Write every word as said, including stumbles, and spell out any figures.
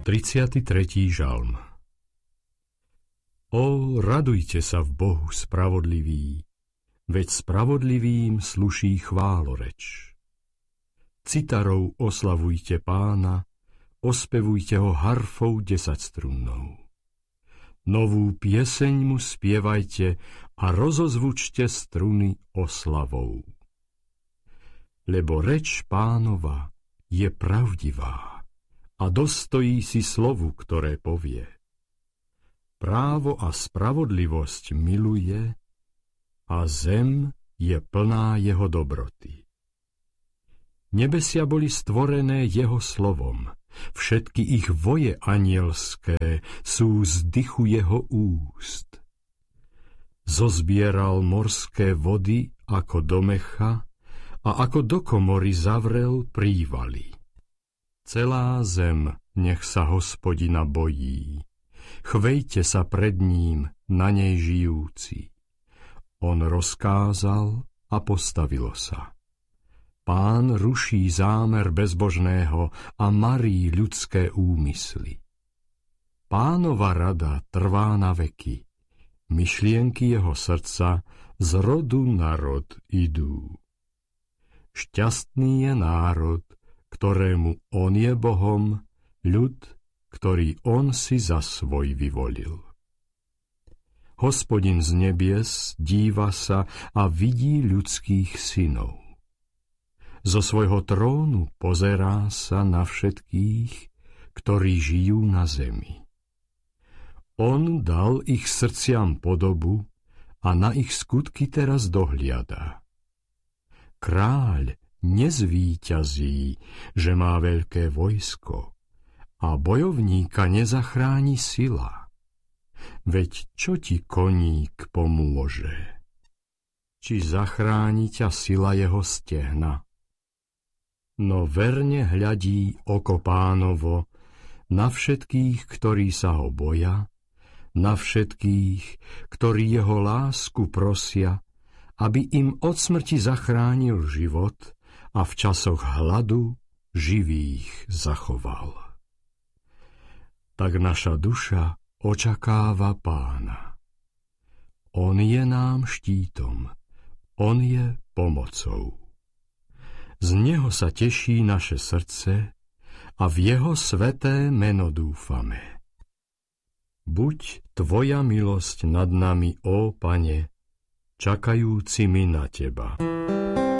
tridsiaty tretí žalm. Ó, radujte sa v Bohu spravodlivý, veď spravodlivým sluší chváloreč. Citarou oslavujte Pána, ospevujte ho harfou desaťstrunnou. Novú pieseň mu spievajte a rozozvučte struny oslavou. Lebo reč Pánova je pravdivá a dostojí si slovu, ktoré povie. Právo a spravodlivosť miluje a zem je plná jeho dobroty. Nebesia boli stvorené jeho slovom, všetky ich voje anielské sú z dychu jeho úst. Zozbieral morské vody ako do mecha a ako do komory zavrel prívaly. Celá zem nech sa Hospodina bojí, chvejte sa pred ním, na nej žijúci. On rozkázal a postavilo sa. Pán ruší zámer bezbožného a marí ľudské úmysly. Pánova rada trvá na veky, myšlienky jeho srdca z rodu na rod idú. Šťastný je národ, ktorému on je Bohom, ľud, ktorý on si za svoj vyvolil. Hospodin z nebies díva sa a vidí ľudských synov. Zo svojho trónu pozerá sa na všetkých, ktorí žijú na zemi. On dal ich srdciam podobu a na ich skutky teraz dohliada. Kráľ nezvíťazí, že má veľké vojsko, a bojovníka nezachráni sila. Veď čo ti koník pomôže? Či zachráni ťa sila jeho stehna? No verne hľadí oko Pánovo na všetkých, ktorí sa ho boja, na všetkých, ktorí jeho lásku prosia, aby im od smrti zachránil život a v časoch hladu živých zachoval. Tak naša duša očakáva Pána. On je nám štítom, on je pomocou. Z neho sa teší naše srdce a v jeho sväté meno dúfame. Buď tvoja milosť nad nami, ó Pane, čakajúcimi na teba.